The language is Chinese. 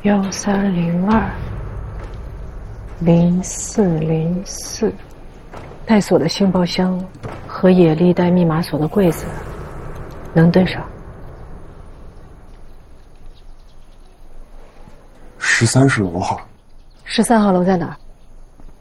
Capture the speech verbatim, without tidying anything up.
幺三零二零四零四，带锁的信包箱和野历带密码锁的柜子能对上。 十三是楼号。 十三号楼在哪儿？